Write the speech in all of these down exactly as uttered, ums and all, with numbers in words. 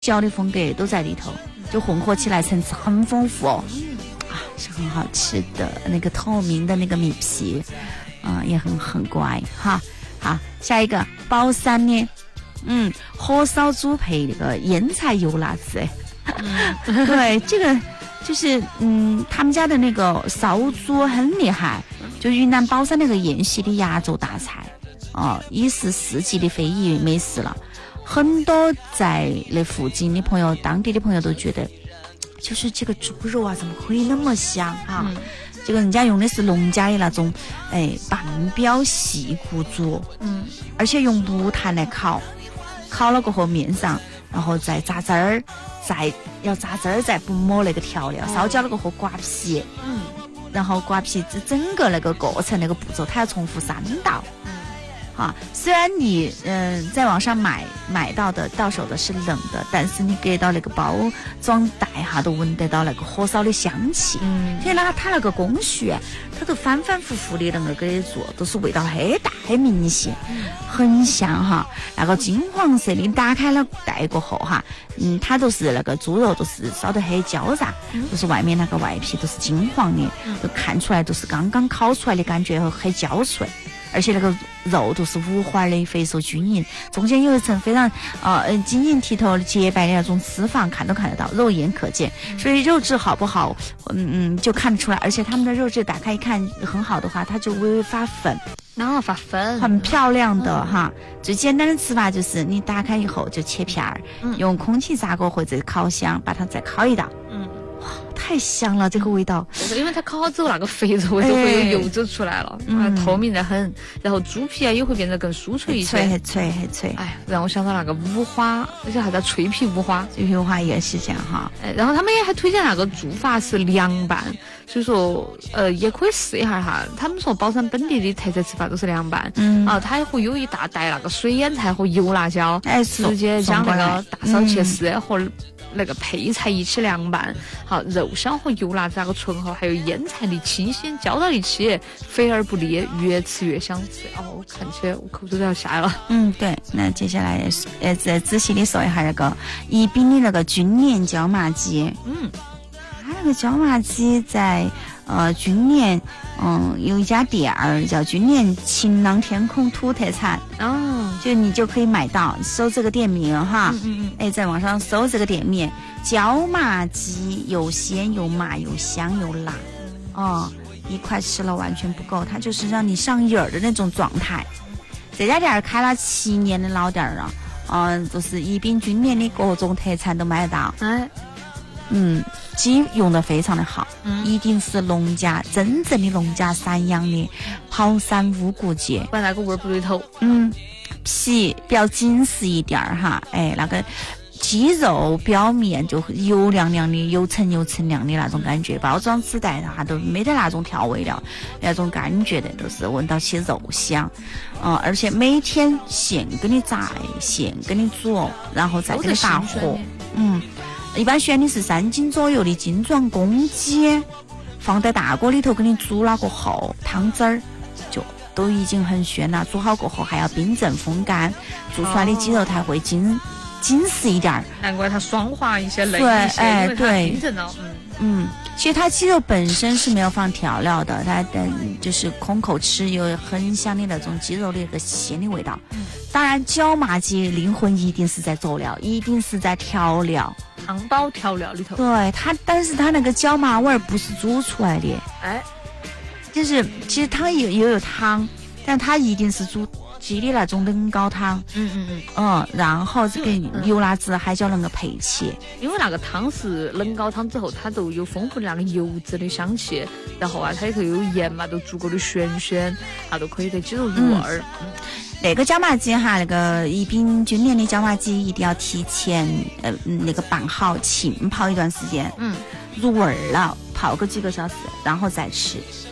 椒的风格都在里头，就混合起来层次很丰富哦，啊，是很好吃的。那个透明的那个米皮，啊、呃，也很很乖哈。好，下一个宝山呢，嗯，火烧猪配那个腌菜油辣子，哎，对，这个就是嗯，他们家的那个烧猪很厉害，就云南宝山那个宴席的压轴大菜，哦、呃，已是世纪的非遗美食了。很多在那附近的朋友，当地的朋友都觉得，就是这个猪肉啊，怎么可以那么香哈、嗯？这个人家用的是农家的那种，哎，半标细骨猪，嗯，而且用木炭来烤，烤了过后面上，然后再榨汁儿，再要榨汁儿，再不抹那个调料，烧焦了过后刮皮，嗯，然后刮皮，这整个那个过程那个步骤，它要重复三道。啊，虽然你嗯、呃、在网上买买到的到手的是冷的，但是你给到那个包装袋哈，都闻得到那个火烧的香气。嗯，所以呢，它那个工序，它都反反复复的那个给做，都是味道很大很明显，很香哈。那个金黄色的，打开了袋过后哈，嗯，它都是那个猪肉都是烧得很焦炸，嗯、就是外面那个外皮都是金黄的，嗯、都看出来都是刚刚烤出来的感觉很焦脆。而且那个肉都是五花的，肥瘦均匀，中间有一层非常呃晶莹剔透的洁白的那种脂肪，看都看得到，肉眼可见。所以肉质好不好，嗯嗯，就看得出来。而且他们的肉质打开一看很好的话，它就微微发粉， 然后发粉， 很漂亮的、嗯、哈。最简单的吃法就是你打开以后就切片儿、嗯，用空气炸锅或者烤箱把它再烤一道。嗯。太香了，这个味道， 因为它烤好之后那个肥肉就会有油脂出来了，嗯、啊，透明得很，然后猪皮啊也会变得更酥脆一些， 很脆很脆。 哎，让我想到那个五花，而且还叫脆皮五花， 脆皮五花也是这样哈。 哎，然后他们也还推荐那个做法是凉拌，所以说呃也可以试一下哈。他们说宝山本地的特色吃法都是凉拌，嗯，啊，它会有一大袋那个水腌菜和油辣椒，哎，直接将那个大烧切丝和那个配菜一起凉拌，好，肉香和油辣子那个醇厚，还有腌菜的清鲜浇到一起，肥而不腻，越吃越想吃。哦，看起来我口水都要下来了。 嗯，对。那接下来呃再仔细的说一下那个宜宾的那个军年椒麻鸡。嗯，它那个椒麻鸡在呃军年，嗯，有一家店儿叫军年晴朗天空土特产。哦，就你就可以买到，搜这个店名哈。嗯嗯嗯。哎，在网上搜这个店名。椒麻鸡又鲜又麻又香又辣，哦，一块吃了完全不够，它就是让你上瘾儿的那种状态。这家店开了七年的老店了，嗯，就是宜宾军年的各种特产都买得到。哎，嗯，鸡用的非常的好，嗯，一定是农家真正的农家散养的跑山乌骨鸡， 不然那个味儿不对头。 嗯，皮比较紧实一点儿哈，哎，那个。鸡肉表面就油亮亮的，油层油层亮的那种感觉，包装纸袋它都没得那种调味料，那种感觉的都是闻到起肉香，嗯，而且每天现给你炸，现给你煮，然后再给你打火，嗯，一般选的是三斤左右的精装公鸡，放在大锅里头给你煮了过后，汤汁儿就都已经很鲜了，煮好过后还要冰镇风干，做出来的鸡肉才会精。紧实一点儿， 难怪它霜滑一些、嫩一些， 哎，对， 冰镇了，嗯嗯，其实它鸡肉本身是没有放调料的，它嗯就是空口吃有很香的那种鸡肉的一个鲜的味道。嗯，当然椒麻鸡灵魂一定是在佐料，一定是在调料， 汤包调料里头。 对它，但是它那个椒麻味儿不是煮出来的，哎，就是其实汤也也有汤，但它一定是煮。鸡的那种冷高汤，嗯嗯嗯，嗯，然后这个油辣子还叫那个配起， 因为那个汤是冷高汤之后，它都有丰富的那个油脂的香气，然后啊，它里头有盐嘛，都足够的咸鲜，啊，都可以给鸡肉入味儿。嗯， 那个椒麻鸡哈，那个宜宾军年的椒麻鸡一定要提前呃那个拌好，浸泡一段时间，嗯，入味儿了，泡个几个小时，然后再吃。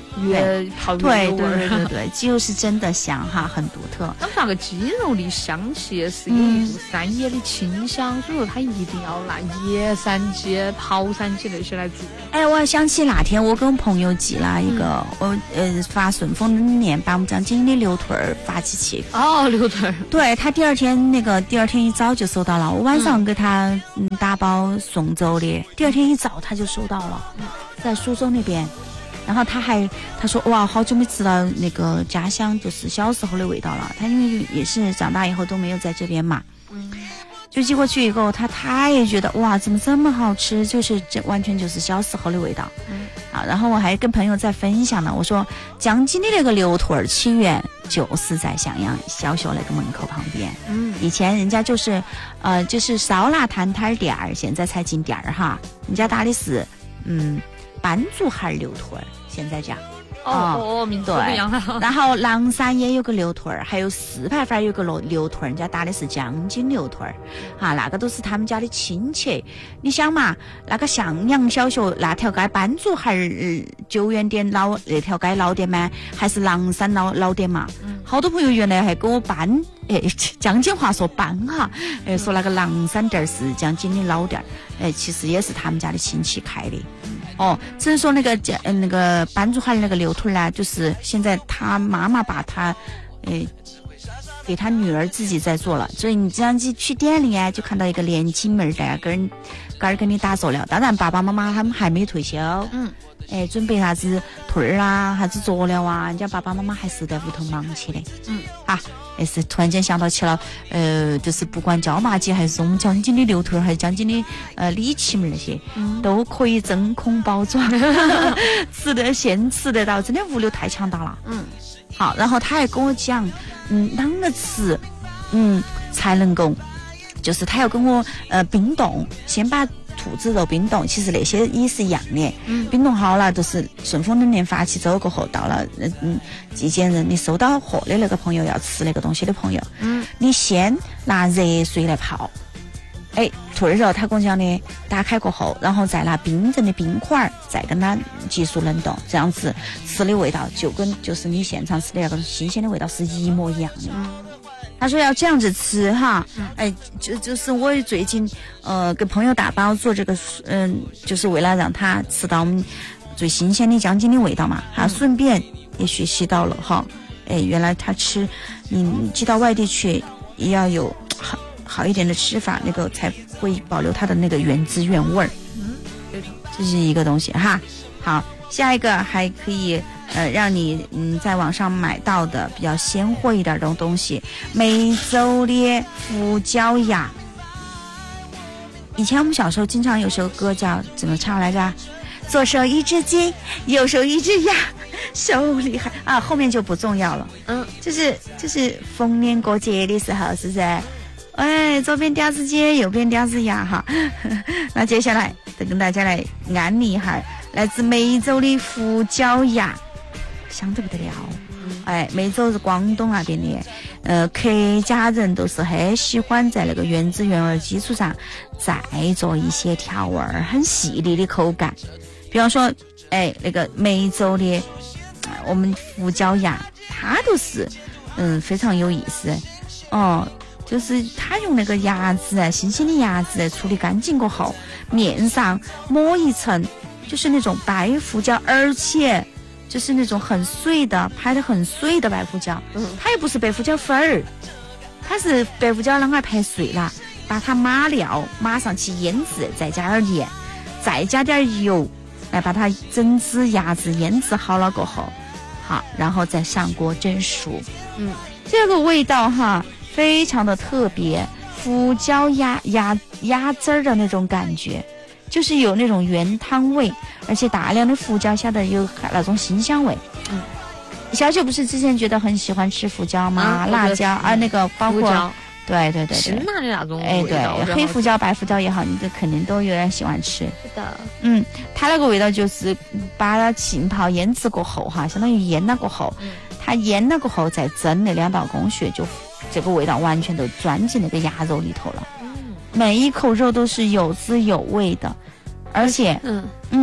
越泡越有味儿。 对对对对，鸡肉是真的香哈，很独特。 他们那个鸡肉的香气是有一股山野的清香，所以说他一定要拿野山鸡、跑山鸡那些来做。 哎，我想起那天我跟朋友寄了一个，嗯、我呃发顺丰的面，把我们张经理刘腿儿发起去。 哦，刘腿儿。 对他第二天那个第二天一早就收到了，我晚上给他嗯打包送走的，第二天一早他就收到了，在苏州那边。然后他还他说哇，好久没吃到那个家乡就是小时候的味道了。他因为也是长大以后都没有在这边嘛，嗯，就寄过去以后，他他也觉得哇，怎么这么好吃，就是这完全就是小时候的味道。嗯，好，然后我还跟朋友在分享呢，我说江津的那个刘腿儿起源就是在襄阳小学那个门口旁边。嗯，以前人家就是呃就是烧腊摊摊店儿，现在才进店儿哈，人家打的是嗯班竹孩刘腿儿。现在讲哦哦，名字不一样了。 然后狼山也有个刘腿儿，还有四牌坊有个刘刘腿儿，人家打的是江津刘腿儿，啊，那个都是他们家的亲戚。你想嘛，那个襄阳小学那条街班竹孩儿九元店老那条街老店吗？还是狼山老老店嘛？嗯，好多朋友原来还跟我搬，哎，江津话说搬哈，哎，说那个狼山店是江津的老店，哎，其实也是他们家的亲戚开的。哦，只是说那个嗯那个班主孩那个刘腿呢，就是现在他妈妈把他，诶、呃，给他女儿自己在做了，所以你这样子去店里啊，就看到一个年轻妹儿在跟跟跟你打做了。当然爸爸妈妈他们还没退休，嗯，哎，准备啥子腿儿啊，啥子佐料啊，人家爸爸妈妈还是在屋头忙起的，嗯，啊。也是突然间想到起了，呃，就是不管椒麻鸡还是我们江津的刘腿儿，还是江津的呃里脊门那些，嗯、都可以真空包装，吃的现吃得到，真的物流太强大了。嗯，好，然后他还跟我讲，嗯，啷个吃，嗯，才能够，就是他要跟我呃冰冻，先把兔子肉冰冻，其实那些也是一样的。嗯，冰冻好了，都是顺丰冷链发起走过后，到了嗯嗯寄件人，你收到货的那个朋友要吃那个东西的朋友，嗯，你先拿热水来泡。哎，兔儿肉他跟我讲的，打开过后，然后再拿冰镇的冰块再跟它急速冷冻，这样子吃的味道就跟就是你现场吃的那个新鲜的味道是一模一样的。嗯，他说要这样子吃哈，哎，就就是我最近呃给朋友打包做这个，嗯、呃，就是为了让他吃到我们最新鲜的江津的味道嘛，哈，顺便也学习到了哈，哎，原来他吃你寄到外地去也要有好好一点的吃法，那个才会保留它的那个原汁原味儿。嗯，这是一个东西哈。好，下一个还可以。呃，让你嗯在网上买到的比较鲜活一点的东西，梅州的胡椒鸭。以前我们小时候经常有首歌叫怎么唱来着？左手一只鸡，右手一只鸭，手厉害啊！后面就不重要了。嗯，就是就是逢年过节的时候，是不是？哎，左边叼只鸡，右边叼只鸭哈。那接下来再跟大家来安利一下来自梅州的胡椒鸭。香得不得了，哎，梅州是广东那边的，呃，客家人都是很喜欢在那个原汁原味基础上再做一些调味儿，很细腻的口感。比方说，哎，那个梅州的我们胡椒鸭，它都是嗯非常有意思哦，就是它用那个鸭子，新鲜的鸭子处理干净过后，面上抹一层就是那种白胡椒，而且。就是那种很碎的，拍的很碎的白胡椒，嗯，它也不是白胡椒粉儿，它是白胡椒啷个拍碎了，把它码料码上去腌制，再加点盐，再加点油，来把它整只鸭子腌制好了过后，好，然后再上锅蒸熟，嗯，这个味道哈，非常的特别，胡椒鸭鸭鸭汁儿的那种感觉。就是有那种原汤味，而且大量的胡椒下的有那种辛香味。嗯，小九不是之前觉得很喜欢吃胡椒吗？啊、辣椒啊，那个包括对对对对， 辛辣的那种哎，对，黑胡椒、白胡椒也好，你这肯定都有点喜欢吃。 是的， 嗯，它那个味道就是把它浸泡腌制过后哈，相当于腌了过后，嗯、它腌了过后再蒸那两道工序，就这个味道完全都钻进那个鸭肉里头了。每一口肉都是有滋有味的，而且，嗯嗯，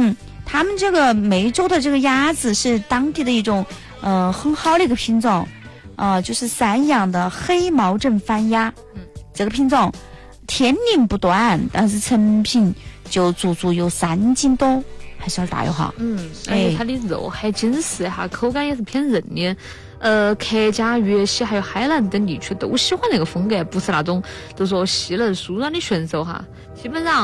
他们这个梅州的这个鸭子是当地的一种呃很好的一个品种，呃就是散养的黑毛正番鸭。嗯，这个品种天龄不短，但是成品就足足有三斤多，还是有点大哟哈。 嗯，而且它的肉还紧实哈，口感也是偏韧的。呃，客家、粤西还有海南等地区都喜欢那个风格，不是那种就说细嫩酥软的选手哈。基本上